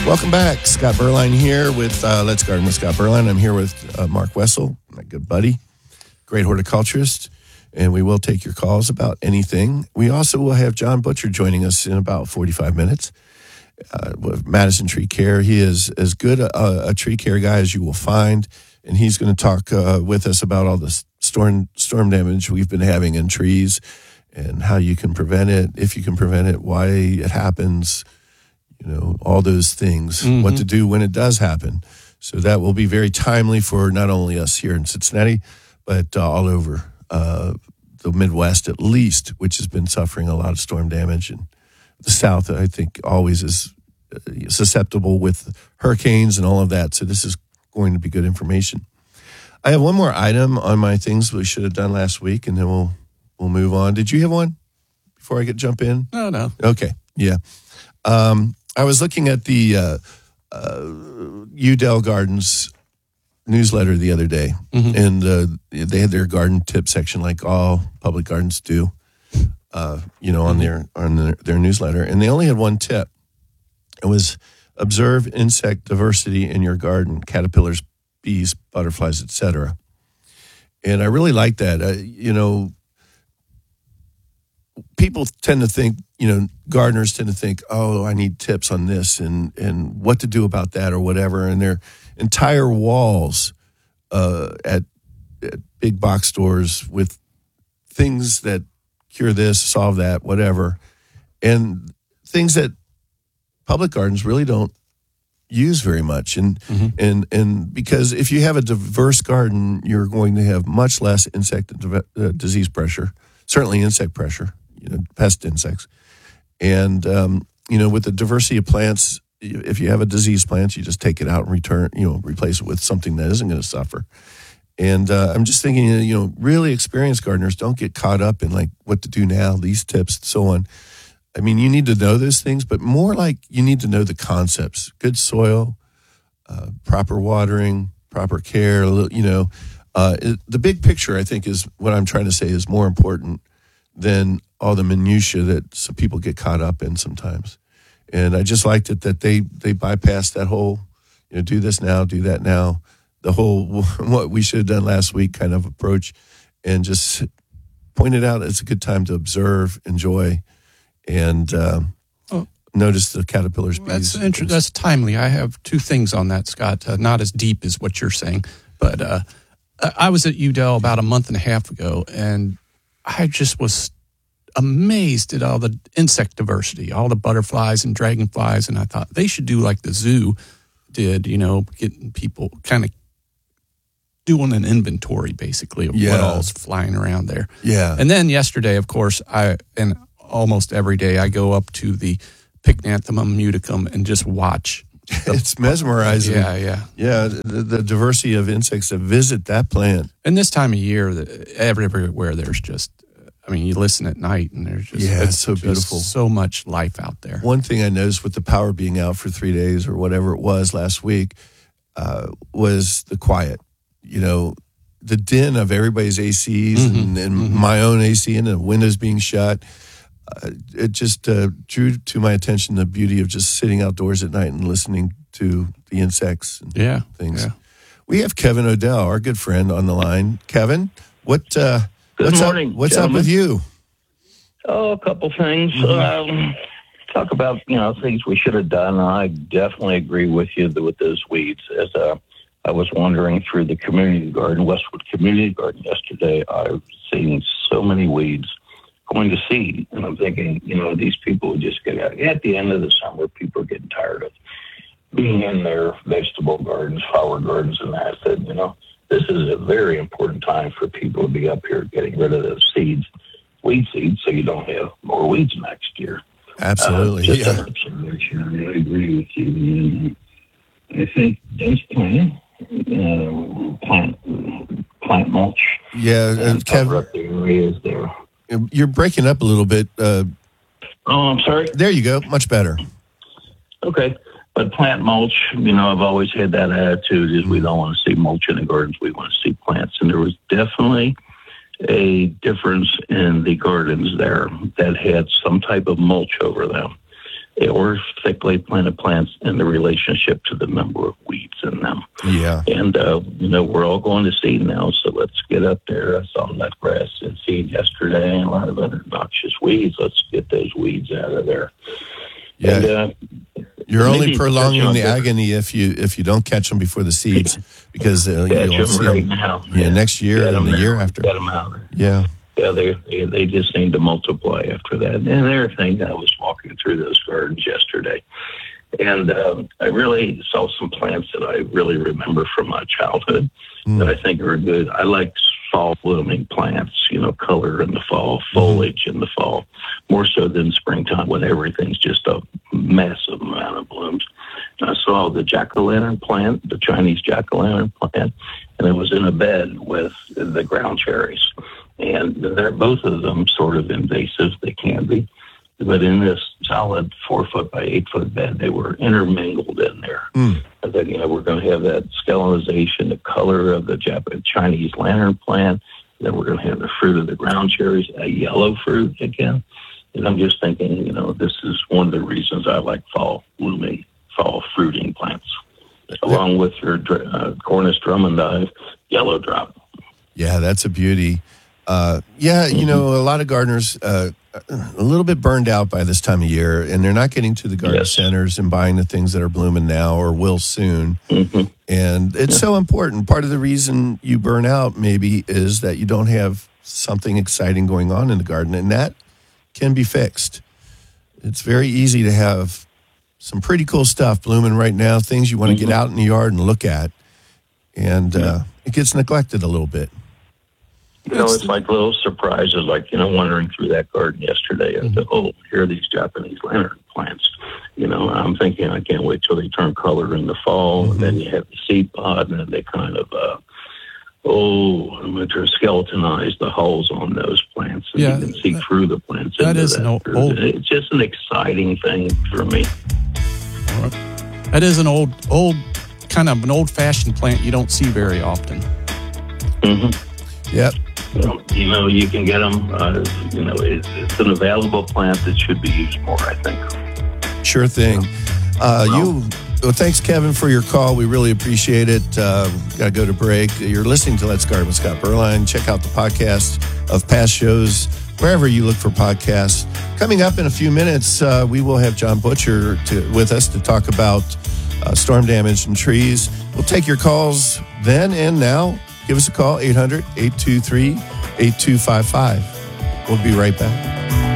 Welcome back. Scott Berline here with Let's Garden with Scott Berline. I'm here with Mark Wessel, my good buddy, great horticulturist, and we will take your calls about anything. We also will have John Butcher joining us in about 45 minutes with Madison Tree Care. He is as good a tree care guy as you will find, and he's going to talk with us about all the storm damage we've been having in trees and how you can prevent it, if you can prevent it, why it happens, all those things, what to do when it does happen. So that will be very timely for not only us here in Cincinnati, but all over the Midwest at least, which has been suffering a lot of storm damage. And the South, I think, always is susceptible with hurricanes and all of that. So this is going to be good information. I have one more item on my things we should have done last week, and then we'll move on. Did you have one before I jump in? No. Okay, yeah. I was looking at the Udell Gardens newsletter the other day, and they had their garden tip section like all public gardens do, on their newsletter. And they only had one tip. It was observe insect diversity in your garden, caterpillars, bees, butterflies, etc. And I really like that. People tend to think, gardeners tend to think, oh, I need tips on this and what to do about that or whatever. And their entire walls at big box stores with things that cure this, solve that, whatever, and things that public gardens really don't use very much. And because if you have a diverse garden, you're going to have much less insect disease pressure, certainly insect pressure, pest insects. And, with the diversity of plants, if you have a disease plant, you just take it out and replace it with something that isn't going to suffer. And I'm just thinking, really experienced gardeners don't get caught up in like what to do now, these tips, so on. I mean, you need to know those things, but more like you need to know the concepts. Good soil, proper watering, proper care, the big picture, I think, is what I'm trying to say is more important than all the minutia that some people get caught up in sometimes. And I just liked it that they bypassed that whole, do this now, do that now, the whole what we should have done last week kind of approach, and just pointed out it's a good time to observe, enjoy, and notice the caterpillars. That's interesting. That's timely. I have two things on that, Scott. Not as deep as what you're saying, but I was at Udell about a month and a half ago, and I just was amazed at all the insect diversity, all the butterflies and dragonflies, and I thought they should do like the zoo did, getting people kind of doing an inventory basically of what all's flying around there. Yeah. And then yesterday, of course, and almost every day I go up to the Pycnanthemum muticum and just watch. It's mesmerizing. Yeah. Yeah, the diversity of insects that visit that plant. And this time of year, everywhere there's just, you listen at night and there's just, it's so beautiful. So much life out there. One thing I noticed with the power being out for 3 days or whatever it was last week was the quiet. The din of everybody's ACs and my own AC and the windows being shut. It just drew to my attention the beauty of just sitting outdoors at night and listening to the insects and things. Yeah. We have Kevin Odell, our good friend, on the line. Kevin, what's morning, up? What's up with you? Oh, a couple things. Talk about things we should have done. I definitely agree with you with those weeds. As I was wandering through the community garden, Westwood Community Garden yesterday, I've seen so many weeds going to seed, and I'm thinking, these people would just get out. At the end of the summer, people are getting tired of being in their vegetable gardens, flower gardens, and that. This is a very important time for people to be up here getting rid of those seeds, weed seeds, so you don't have more weeds next year. Absolutely. An observation. I agree with you. I think dense plant mulch. Yeah, cover up the areas there. You're breaking up a little bit. I'm sorry. There you go. Much better. Okay. But plant mulch, I've always had that attitude is we don't want to see mulch in the gardens. We want to see plants. And there was definitely a difference in the gardens there that had some type of mulch over them. or thickly planted plants and the relationship to the number of weeds in them. Yeah. And, we're all going to seed now, so let's get up there. I saw nutgrass in seed yesterday and a lot of other noxious weeds. Let's get those weeds out of there. Yeah. And, you're only maybe prolonging touch on the this. agony if you don't catch them before the seeds, because you'll Catch see them right them now. next year Get and 'em the there. year after. Get them out. Yeah. Yeah, they just seem to multiply after that. And another thing, I was walking through those gardens yesterday, and I really saw some plants that I really remember from my childhood that I think are good. I like fall blooming plants, color in the fall, foliage in the fall, more so than springtime when everything's just a massive amount of blooms. I saw the jack-o'-lantern plant, the Chinese jack-o'-lantern plant, and it was in a bed with the ground cherries. And they're both of them sort of invasive. They can be. But in this solid 4 foot by 8 foot bed, they were intermingled in there. And then, we're going to have that skeletonization, the color of the Chinese lantern plant. Then we're going to have the fruit of the ground cherries, a yellow fruit again. And I'm just thinking, this is one of the reasons I like fall blooming, fall fruiting plants, along with your Cornus Drummondii yellow drop. Yeah, that's a beauty. A lot of gardeners a little bit burned out by this time of year, and they're not getting to the garden centers and buying the things that are blooming now or will soon. And it's so important. Part of the reason you burn out maybe is that you don't have something exciting going on in the garden, and that can be fixed. It's very easy to have some pretty cool stuff blooming right now, things you want to get out in the yard and look at, and it gets neglected a little bit. It's like little surprises, like, wandering through that garden yesterday. I thought, here are these Japanese lantern plants. I'm thinking, I can't wait till they turn color in the fall. And then you have the seed pod, and then they kind of, I'm going to skeletonize the hulls on those plants. And you can see through the plants. It's just an exciting thing for me. That is an old kind of an old-fashioned plant you don't see very often. Yep. You can get them. It's an available plant that should be used more, I think. Sure thing. Thanks, Kevin, for your call. We really appreciate it. Got to go to break. You're listening to Let's Garden with Scott Berline. Check out the podcast of past shows wherever you look for podcasts. Coming up in a few minutes, we will have John Butcher with us to talk about storm damage and trees. We'll take your calls then and now. Give us a call, 800-823-8255. We'll be right back.